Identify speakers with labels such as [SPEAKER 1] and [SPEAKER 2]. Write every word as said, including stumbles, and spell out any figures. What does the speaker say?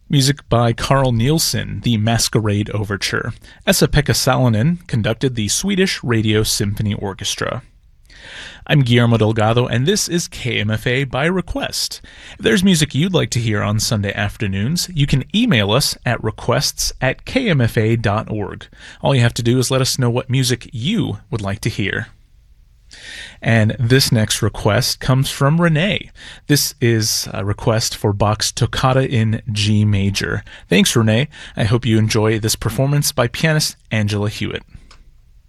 [SPEAKER 1] Music by Carl Nielsen, the Masquerade Overture. Esa-Pekka Salonen conducted the Swedish Radio Symphony Orchestra. I'm Guillermo Delgado, and this is K M F A by request. If there's music you'd like to hear on Sunday afternoons, you can email us at requests at k m f a dot org. All you have to do is let us know what music you would like to hear. And this next request comes from Renee. This is a request for Bach's Toccata in G major. Thanks, Renee. I hope you enjoy this performance by pianist Angela Hewitt.